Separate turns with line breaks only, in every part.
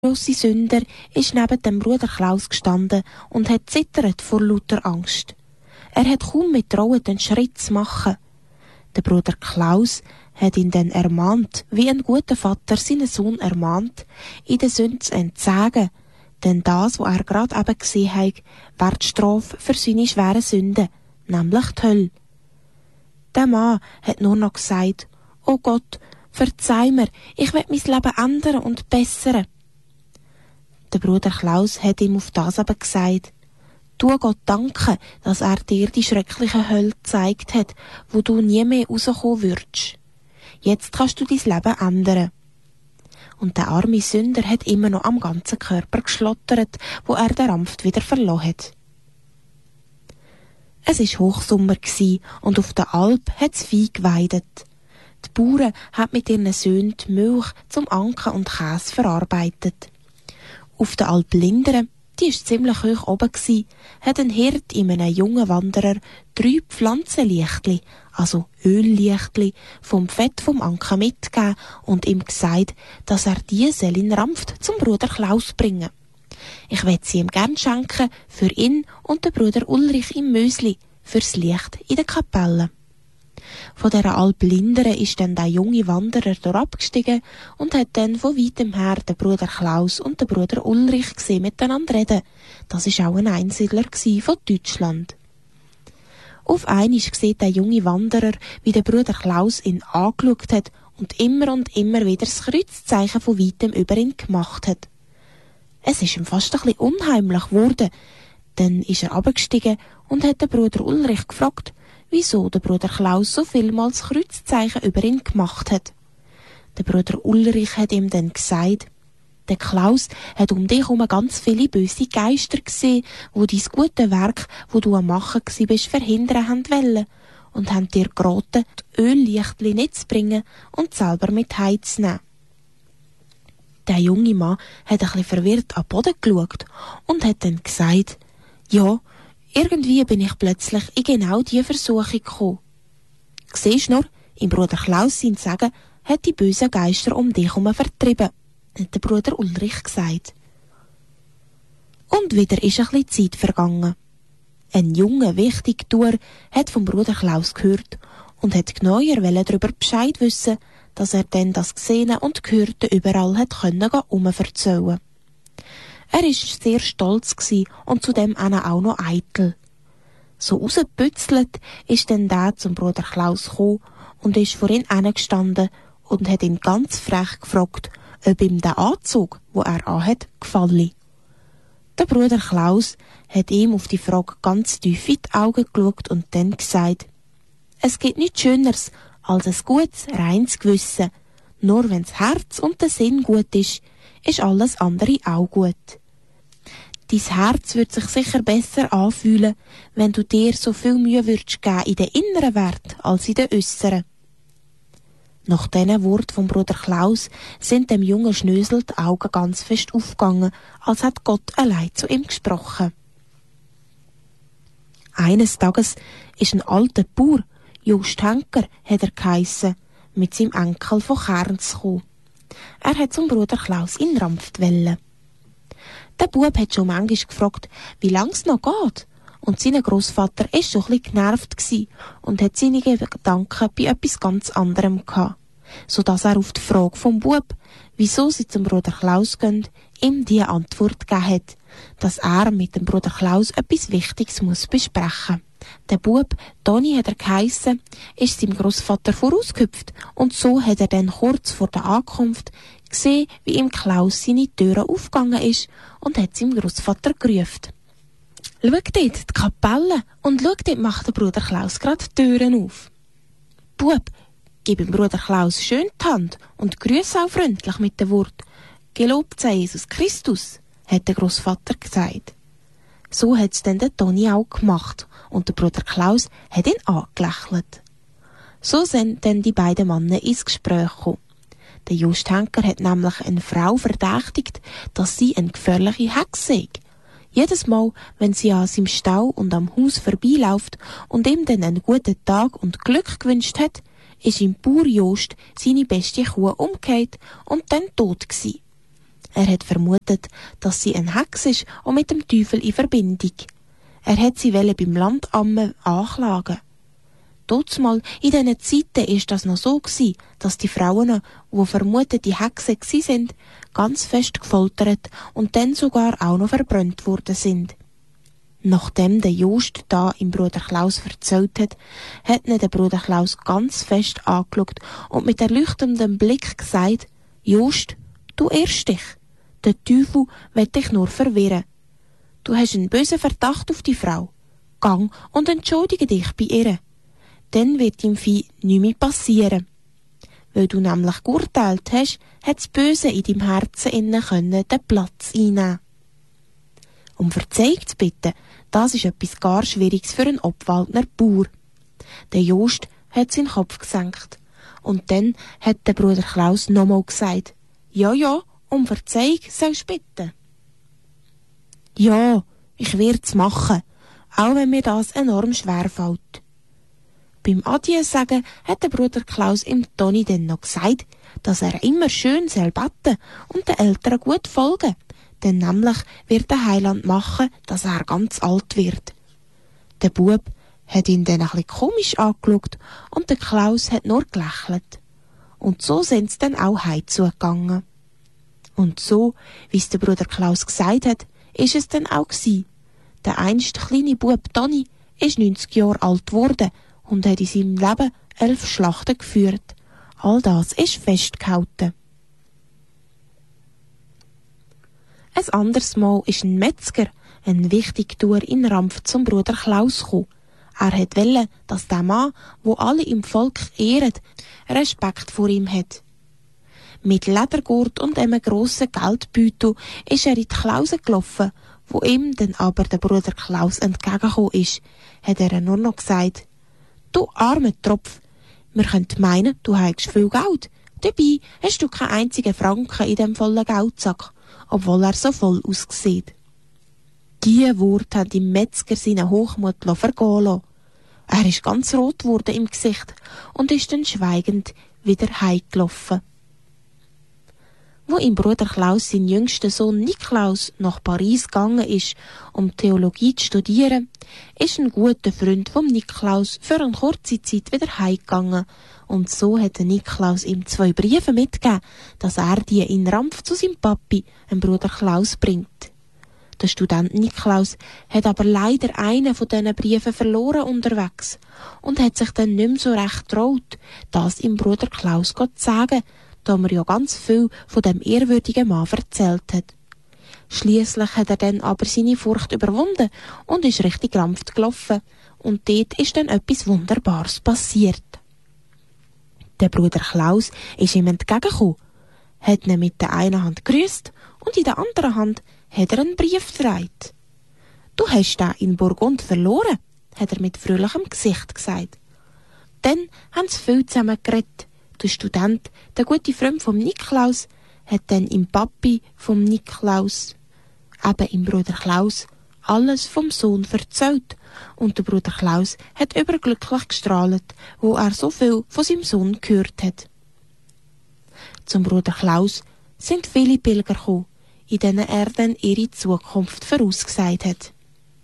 grosse Sünder ist neben dem Bruder Klaus gestanden und hat zittert vor lauter Angst. Er hat kaum mit trauen, den Schritt zu machen. Der Bruder Klaus hat ihn dann ermahnt, wie ein guter Vater seinen Sohn ermahnt, in der Sünde zu entsagen, denn das, was er gerade eben gesehen hat, wäre die Strafe für seine schweren Sünden, nämlich die Hölle. Der Mann hat nur noch gesagt, «Oh Gott, verzeih mir, ich will mein Leben ändern und bessern.» Der Bruder Klaus hat ihm auf das aber gesagt, «Tu Gott danken, dass er dir die schreckliche Hölle gezeigt hat, wo du nie mehr rauskommen würdest. Jetzt kannst du dein Leben ändern.» Und der arme Sünder hat immer noch am ganzen Körper geschlottert, wo er den Rampft wieder verloren hat. Es war Hochsommer und auf der Alp hat es Vieh geweidet. Die Bauern haben mit ihren Söhnen die Milch zum Anken und Käse verarbeitet. Auf der Alp Lindern, die war ziemlich hoch oben, hat ein Hirt in einem jungen Wanderer 3 Pflanzenlichtli, also Öllichtli, vom Fett vom Anken mitgegeben und ihm gesagt, dass er die in den Rampft zum Bruder Klaus bringen. Ich will sie ihm gern schenken, für ihn und den Bruder Ulrich im Mösli, fürs Licht in der Kapelle. Von dieser Alp Lindern ist dann der junge Wanderer dort abgestiegen und hat dann von weitem her den Bruder Klaus und den Bruder Ulrich gesehen miteinander reden. Das war auch ein Einsiedler von Deutschland. Auf einmal sieht der junge Wanderer, wie der Bruder Klaus ihn angeschaut hat und immer wieder das Kreuzzeichen von weitem über ihn gemacht hat. Es ist ihm fast ein bisschen unheimlich geworden. Dann ist er abgestiegen und hat den Bruder Ulrich gefragt, wieso der Bruder Klaus so vielmals Kreuzzeichen über ihn gemacht hat. Der Bruder Ulrich hat ihm dann gesagt, der Klaus hat um dich herum ganz viele böse Geister gesehen, wo dein gute Werk, wo du am Machen bist, verhindern haben wollen und haben dir geraten, die Öllichtli nicht zu bringen und selber mit heimzunehmen. Der junge Mann hat ein bisschen verwirrt an den Boden geschaut und hat dann gesagt, ja, irgendwie bin ich plötzlich in genau diese Versuchung gekommen. Siehst nur, im Bruder Klaus sein Sagen hat die bösen Geister um dich herum vertrieben, hat der Bruder Ulrich gesagt. Und wieder ist ein bisschen Zeit vergangen. Ein junger Wichtigtuer hat vom Bruder Klaus gehört und hat genauer darüber Bescheid wissen, dass er dann das Gesehene und Gehörte überall hat erzählen. Er war sehr stolz und zudem auch noch eitel. So rausgepützelt ist dann der zum Bruder Klaus gekommen und ist vor ihn hingestanden und hat ihn ganz frech gefragt, ob ihm der Anzug, wo er anhat, gefalle. Der Bruder Klaus hat ihm auf die Frage ganz tief in die Augen geschaut und dann gesagt, es gibt nichts Schöneres als ein gutes, reines Gewissen. Nur wenn das Herz und der Sinn gut ist alles andere auch gut. Dein Herz wird sich sicher besser anfühlen, wenn du dir so viel Mühe würdest geben in den inneren Wert als in den äußeren. Nach diesen Worten vom Bruder Klaus sind dem jungen Schnösel die Augen ganz fest aufgegangen, als hat Gott allein zu ihm gesprochen. Eines Tages ist ein alter Bauer, Just Henker hat er geheissen, mit seinem Enkel von Kerns gekommen. Er hat zum Bruder Klaus in Rampft wollen. Der Bub hat schon manchmal gefragt, wie lang es noch geht. Und sein Grossvater war schon ein bisschen genervt und hat seine Gedanken bei etwas ganz anderem gehabt. Sodass er auf die Frage vom Bub, wieso sie zum Bruder Klaus gehen, ihm die Antwort gegeben hat, dass er mit dem Bruder Klaus etwas Wichtiges muss besprechen. Der Bub, Toni hat er geheissen, ist seinem Grossvater vorausgehüpft und so hat er dann kurz vor der Ankunft gesehen, wie ihm Klaus seine Türe aufgegangen ist und hat seinem Grossvater gerufen. «Schau dort, die Kapelle, und schau dort macht der Bruder Klaus gerade die Türen auf.» «Bub, gib dem Bruder Klaus schön die Hand und grüße auch freundlich mit dem Wort, »Gelobt sei Jesus Christus«, hat der Grossvater gesagt. So hat's dann der Toni auch gemacht und der Bruder Klaus hat ihn angelächelt. So sind dann die beiden Männer ins Gespräch gekommen. Der Just Henker hat nämlich eine Frau verdächtigt, dass sie eine gefährliche Hexe sei. Jedes Mal, wenn sie an seinem Stall und am Haus vorbeiläuft und ihm dann einen guten Tag und Glück gewünscht hat, ist ihm Bauer Jost seine beste Kuh umgekehrt und dann tot gsi. Er hat vermutet, dass sie ein Hex ist und mit dem Teufel in Verbindung. Er hat sie beim Landamt anklagen. Dazumal in diesen Zeiten ist das noch so gewesen, dass die Frauen, die vermutete Hexen sind, ganz fest gefoltert und dann sogar auch noch verbrannt worden sind. Nachdem der Jost da im Bruder Klaus erzählt hat ihn der Bruder Klaus ganz fest angeschaut und mit erleuchtendem Blick gesagt: Jost, du irrst dich. Der Teufel will dich nur verwirren. Du hast einen bösen Verdacht auf die Frau. Gang und entschuldige dich bei ihr. Dann wird ihm Vieh nichts mehr passieren. Weil du nämlich geurteilt hast, hat das Böse in deinem Herzen innen den Platz einnehmen. Um Verzeihung zu bitten, das ist etwas gar Schwieriges für einen Obwaldner Bauer. Der Jost hat seinen Kopf gesenkt. Und dann hat der Bruder Klaus nochmal gesagt: Ja, um Verzeihung sollst du bitten. Ja, ich werd's machen, auch wenn mir das enorm schwer fällt. Beim Adieu sagen hat der Bruder Klaus im Toni dann noch gesagt, dass er immer schön beten soll und den Eltern gut folgen. Denn nämlich wird der Heiland machen, dass er ganz alt wird. Der Bub hat ihn dann ein bisschen komisch angeschaut und der Klaus hat nur gelächelt. Und so sind sie dann auch heimzugegangen. Und so, wie es der Bruder Klaus gesagt hat, ist es dann auch gewesen. Der einst kleine Bub Toni ist 90 Jahre alt geworden und hat in seinem Leben 11 Schlachten geführt. All das ist festgehalten. Ein anderes Mal ist ein Metzger, ein Wichtigtuer in Rampf, zum Bruder Klaus gekommen. Er wollte, dass der Mann, wo alle im Volk ehren, Respekt vor ihm hat. Mit Ledergurt und einem grossen Geldbeutel ist er in die Klause gelaufen, wo ihm dann aber der Bruder Klaus entgegengekommen ist, hat er nur noch gesagt: Du armer Tropf, wir könnten meinen, du hättest viel Geld. Dabei hast du keinen einzigen Franken in dem vollen Geldsack, obwohl er so voll aussieht. Diese Worte haben dem Metzger seinen Hochmut vergehen lassen. Er ist ganz rot geworden im Gesicht und ist dann schweigend wieder heimgelaufen. Wo ihm Bruder Klaus, sein jüngster Sohn Niklaus, nach Paris gegangen ist, um Theologie zu studieren, ist ein guter Freund vom Niklaus für eine kurze Zeit wieder heimgegangen. Und so hat der Niklaus ihm 2 Briefe mitgegeben, dass er die in Rampf zu seinem Papi, dem Bruder Klaus, bringt. Der Student Niklaus hat aber leider einen von diesen Briefen verloren unterwegs und hat sich dann nicht mehr so recht getraut, das ihm Bruder Klaus zu sagen, da mir ja ganz viel von dem ehrwürdigen Mann erzählt hat. Schliesslich hat er dann aber seine Furcht überwunden und ist richtig Rampf gelaufen. Und dort ist dann etwas Wunderbares passiert. Der Bruder Klaus ist ihm entgegengekommen, hat ihn mit der einen Hand gegrüßt und in der anderen Hand hat er einen Brief getragen. Du hast den in Burgund verloren, hat er mit fröhlichem Gesicht gesagt. Dann haben sie viel zusammen geredet. Der Student, der gute Freund vom Niklaus, hat dann im Papi vom Niklaus, eben im Bruder Klaus, alles vom Sohn erzählt. Und der Bruder Klaus hat überglücklich gestrahlt, wo er so viel von seinem Sohn gehört hat. Zum Bruder Klaus sind viele Pilger gekommen, in denen er dann ihre Zukunft vorausgesagt hat.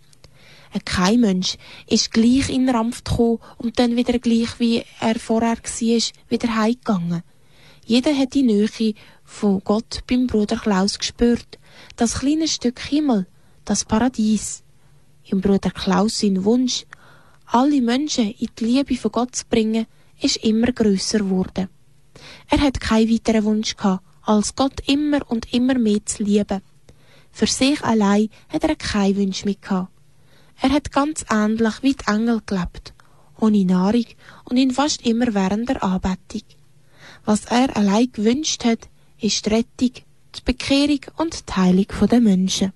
Kein Mensch ist gleich in den Rampf gekommen und dann wieder gleich, wie er vorher war, wieder heimgegangen. Jeder hat die Nähe von Gott beim Bruder Klaus gespürt, das kleine Stück Himmel, das Paradies. Im Bruder Klaus sein Wunsch, alle Menschen in die Liebe von Gott zu bringen, ist immer grösser geworden. Er hat keinen weiteren Wunsch gehabt, als Gott immer und immer mehr zu lieben. Für sich allein hat er keinen Wunsch mehr gehabt. Er hat ganz ähnlich wie die Engel gelebt, ohne Nahrung und in fast immer während der Anbetung. Was er allein gewünscht hat, ist die Rettung, die Bekehrung und die Heilung der Menschen.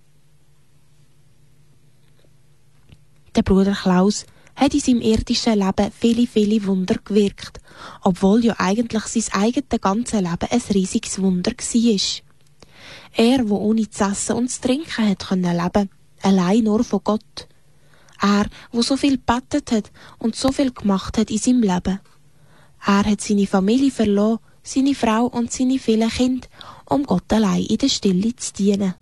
Der Bruder Klaus hat in seinem irdischen Leben viele, viele Wunder gewirkt, obwohl ja eigentlich sein eigenes ganzes Leben ein riesiges Wunder war. Er, wo ohne zu essen und zu trinken hat können leben, allein nur von Gott. Er, wo so viel gebetet hat und so viel gemacht hat in seinem Leben. Er hat seine Familie verloren, seine Frau und seine vielen Kinder, um Gott allein in der Stille zu dienen.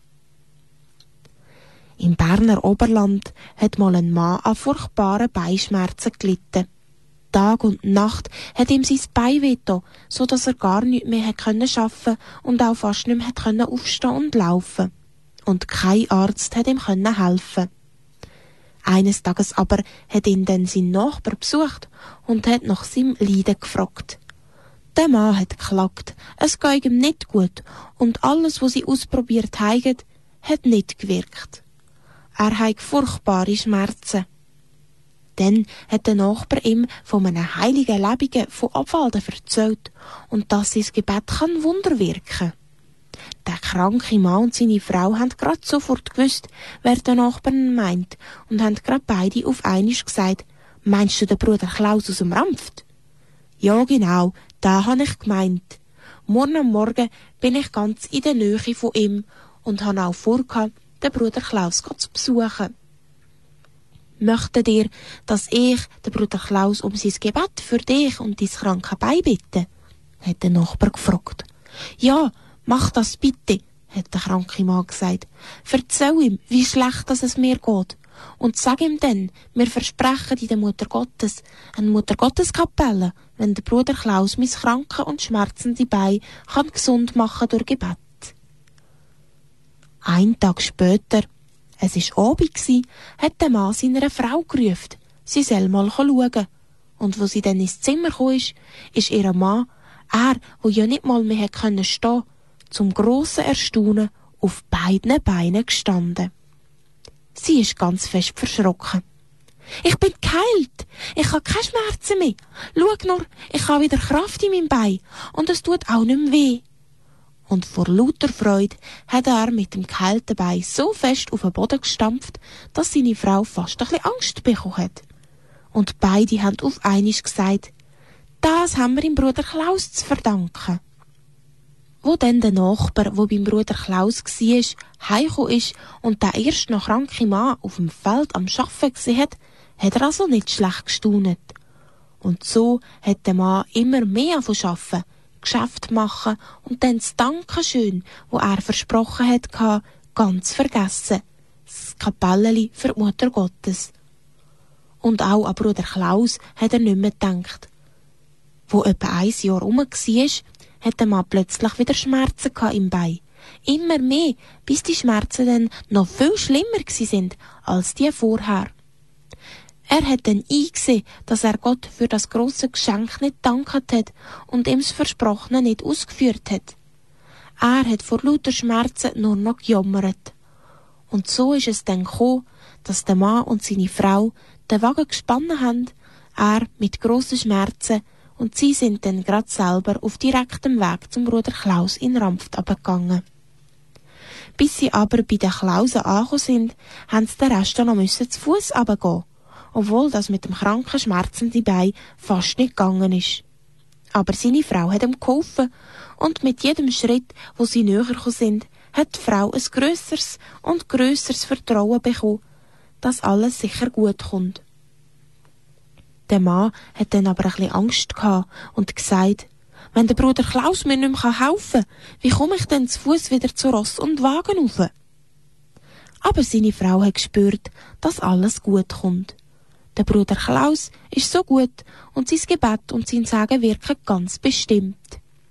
Im Berner Oberland hat mal ein Mann an furchtbaren Beinschmerzen gelitten. Tag und Nacht hat ihm sein Bein wehgetan, so dass er gar nichts mehr arbeiten konnte und auch fast nicht mehr aufstehen und laufen. Und kein Arzt hat ihm helfen. Eines Tages aber hat ihn dann sein Nachbar besucht und hat nach seinem Leiden gefragt. Der Mann hat geklagt, es gehe ihm nicht gut und alles, was sie ausprobiert haben, hat nicht gewirkt. Er hat furchtbare Schmerzen. Dann hat der Nachbar ihm von einem heiligen Lebigen von Abwalden erzählt und dass sein Gebet kann Wunder wirken. Der kranke Mann und seine Frau haben gerade sofort gewusst, wer der Nachbar meint und haben gerade beide auf einmal gesagt, meinst du den Bruder Klaus aus dem Rampft? Ja, genau, da habe ich gemeint. Morgen am Morgen bin ich ganz in der Nähe von ihm und habe auch vorgehabt, den Bruder Klaus zu besuchen. Möchtet ihr, dass ich den Bruder Klaus um sein Gebet für dich und dein kranke Bein bitte? Hat der Nachbar gefragt. Ja, mach das bitte, hat der kranke Mann gesagt. Erzähl ihm, wie schlecht es mir geht. Und sag ihm dann, wir versprechen in der Mutter Gottes, eine Mutter Gottes Kapelle, wenn der Bruder Klaus mein kranke und schmerzende Bein kann gesund machen durch Gebet. Einen Tag später, es war Abend, hat der Mann seiner Frau gerufen, sie soll mal schauen. Und wo sie dann ins Zimmer kam, ist ihr Mann, der ja nicht mal mehr stehen konnte, zum grossen Erstaunen auf beiden Beinen gestanden. Sie ist ganz fest verschrocken. Ich bin geheilt. Ich habe keine Schmerzen mehr. Schau nur, ich habe wieder Kraft in meinem Bein und es tut auch nicht mehr weh. Und vor lauter Freude hat er mit dem geheilten Bein so fest auf den Boden gestampft, dass seine Frau fast ein bisschen Angst bekommen hat. Und beide haben auf einmal gesagt, das haben wir dem Bruder Klaus zu verdanken. Wo dann der Nachbar, der beim Bruder Klaus war, heimgekommen ist und den erst noch kranken Mann auf dem Feld am Arbeiten gesehen hat er also nicht schlecht gestaunet. Und so hat der Mann immer mehr von Arbeiten, Geschäft machen und dann das Dankeschön, wo er versprochen hat, ganz vergessen. Das Kapelleli für die Mutter Gottes. Und auch an Bruder Klaus hat er nicht mehr gedacht. Wo etwa 1 Jahr rum war, hat der Mann plötzlich wieder Schmerzen im Bein. Immer mehr, bis die Schmerzen dann noch viel schlimmer sind als die vorher. Er hat dann eingesehen, dass er Gott für das grosse Geschenk nicht gedankt hat und ihm das Versprochene nicht ausgeführt hat. Er hat vor lauter Schmerzen nur noch gejammert. Und so ist es dann gekommen, dass der Mann und seine Frau den Wagen gespannt haben, er mit grossen Schmerzen, und sie sind dann grad selber auf direktem Weg zum Bruder Klaus in Rampft abgegangen. Bis sie aber bei den Klausen angekommen sind, haben sie den Rest noch zu Fuss runtergehen, obwohl das mit dem kranken, schmerzenden Bein fast nicht gegangen ist. Aber seine Frau hat ihm geholfen, und mit jedem Schritt, wo sie näher gekommen sind, hat die Frau ein grösseres und grösseres Vertrauen bekommen, dass alles sicher gut kommt. Der Mann hat dann aber ein bisschen Angst gehabt und gesagt, wenn der Bruder Klaus mir nicht mehr helfen kann, wie komme ich denn zu Fuss wieder zu Ross und Wagen rauf? Aber seine Frau hat gespürt, dass alles gut kommt. Der Bruder Klaus ist so gut und sein Gebet und sein Segen wirken ganz bestimmt.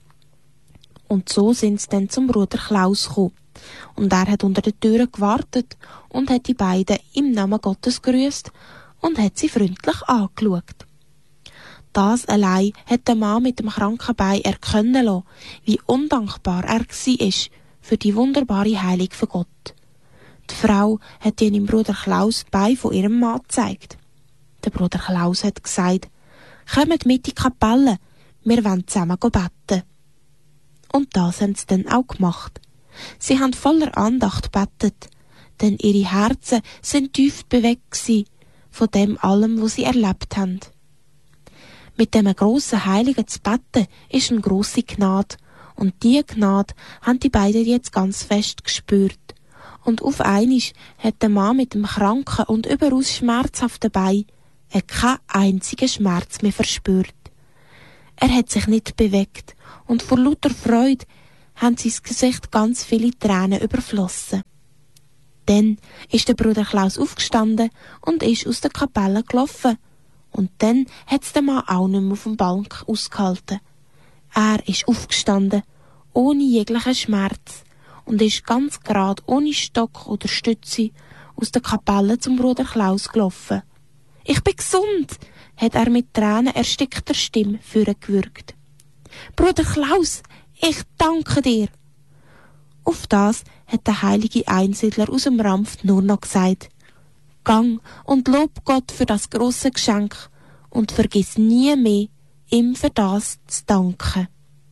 Und so sind sie dann zum Bruder Klaus gekommen. Und er hat unter der Tür gewartet und hat die beiden im Namen Gottes grüßt und hat sie freundlich angeschaut. Das allein hat der Mann mit dem kranken Bein erkennen lassen, wie undankbar er war für die wunderbare Heilung von Gott. Die Frau hat ihrem Bruder Klaus die Beine von ihrem Mann gezeigt. Der Bruder Klaus hat gesagt, «Kommt mit in die Kapelle, wir wollen zusammen beten.» Und das haben sie dann auch gemacht. Sie haben voller Andacht betet, denn ihre Herzen sind tief bewegt von dem allem, was sie erlebt haben. Mit dem grossen Heiligen zu beten ist eine grosse Gnade, und diese Gnade haben die beiden jetzt ganz fest gespürt. Und auf einmal hat der Mann mit dem kranken und überaus schmerzhaften Bein keinen einzigen Schmerz mehr verspürt. Er hat sich nicht bewegt und vor lauter Freude haben sein Gesicht ganz viele Tränen überflossen. Dann ist der Bruder Klaus aufgestanden und ist aus der Kapelle gelaufen. Und dann hat's der Mann auch nicht mehr auf dem Bank ausgehalten. Er ist aufgestanden, ohne jeglichen Schmerz, und ist ganz gerade ohne Stock oder Stütze aus der Kapelle zum Bruder Klaus gelaufen. »Ich bin gesund«, hat er mit Tränen erstickter Stimme vorgewürgt. »Bruder Klaus, ich danke dir.« Auf das hat der heilige Einsiedler aus dem Rampf nur noch gesagt: »Gang und lob Gott für das grosse Geschenk und vergiss nie mehr, ihm für das zu danken.«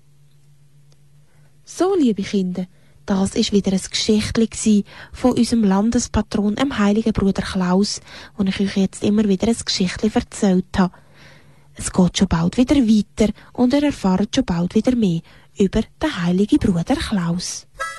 So, liebe Kinder, das ist wieder ein Geschichtli von unserem Landespatron, dem heiligen Bruder Klaus, wo ich euch jetzt immer wieder ein Geschichtli erzählt habe. Es geht schon bald wieder weiter und ihr erfahrt schon bald wieder mehr über den heiligen Bruder Klaus.